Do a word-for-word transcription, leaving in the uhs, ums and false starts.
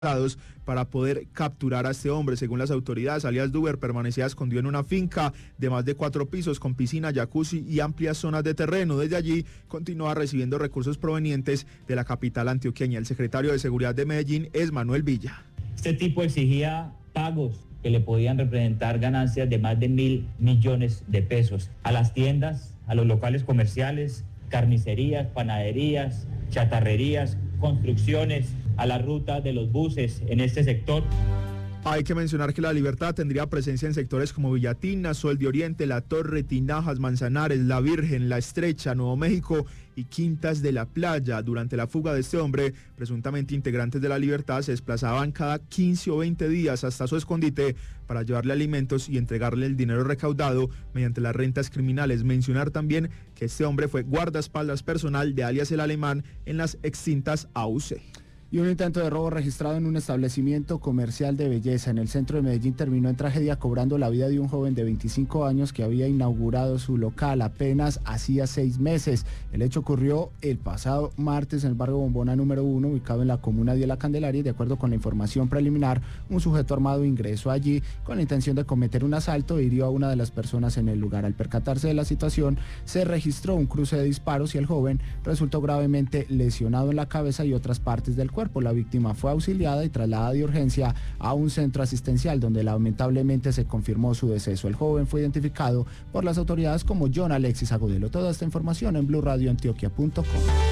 para poder capturar a este hombre. Según las autoridades, alias Duber permanecía escondido en una finca de más de cuatro pisos con piscina, jacuzzi y amplias zonas de terreno. Desde allí continúa recibiendo recursos provenientes de la capital antioqueña. El secretario de Seguridad de Medellín es Manuel Villa. Este tipo exigía pagos que le podían representar ganancias de más de mil millones de pesos a las tiendas, a los locales comerciales, carnicerías, panaderías, chatarrerías, construcciones, a la ruta de los buses en este sector. Hay que mencionar que La Libertad tendría presencia en sectores como Villatina, Sol de Oriente, La Torre, Tinajas, Manzanares, La Virgen, La Estrecha, Nuevo México y Quintas de la Playa. Durante la fuga de este hombre, presuntamente integrantes de La Libertad se desplazaban cada quince o veinte días hasta su escondite para llevarle alimentos y entregarle el dinero recaudado mediante las rentas criminales. Mencionar también que este hombre fue guardaespaldas personal de alias El Alemán en las extintas A U C. Y un intento de robo registrado en un establecimiento comercial de belleza en el centro de Medellín terminó en tragedia, cobrando la vida de un joven de veinticinco años que había inaugurado su local apenas hacía seis meses. El hecho ocurrió el pasado martes en el barrio Bombona número uno, ubicado en la comuna de La Candelaria, y de acuerdo con la información preliminar, un sujeto armado ingresó allí con la intención de cometer un asalto e hirió a una de las personas en el lugar. Al percatarse de la situación, se registró un cruce de disparos y el joven resultó gravemente lesionado en la cabeza y otras partes del cuerpo. La víctima fue auxiliada y trasladada de urgencia a un centro asistencial donde lamentablemente se confirmó su deceso. El joven fue identificado por las autoridades como John Alexis Agudelo. Toda esta información en blue radio antioquia punto com.